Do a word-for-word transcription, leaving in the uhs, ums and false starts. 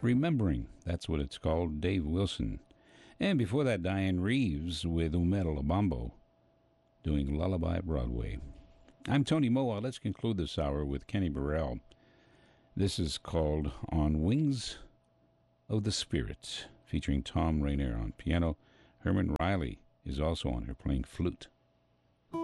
Remembering, that's what it's called, Dave Wilson. And before that, Diane Reeves with Umero Labambo doing Lullaby Broadway. I'm Tony Moa. Let's conclude this hour with Kenny Burrell. This is called On Wings of the Spirit, featuring Tom Rainer on piano. Herman Riley is also on here playing flute.